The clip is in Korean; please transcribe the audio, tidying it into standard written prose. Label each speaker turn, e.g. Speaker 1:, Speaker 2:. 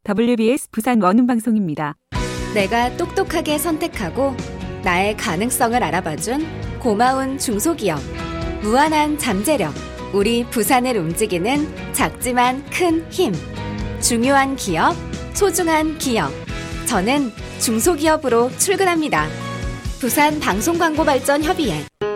Speaker 1: WBS 부산 원음방송입니다.
Speaker 2: 내가 똑똑하게 선택하고 나의 가능성을 알아봐준 고마운 중소기업. 무한한 잠재력. 우리 부산을 움직이는 작지만 큰 힘. 중요한 기업, 소중한 기업. 저는 중소기업으로 출근합니다. 부산 방송광고발전협의회.